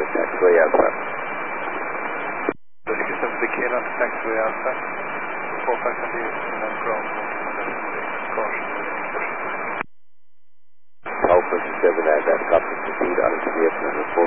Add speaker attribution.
Speaker 1: taxiway Alpha.
Speaker 2: 27 Big Kilo, taxiway Alpha. 45 and ground. Caution.
Speaker 1: Alpha 7 at that copy proceed on its vehicle number 4.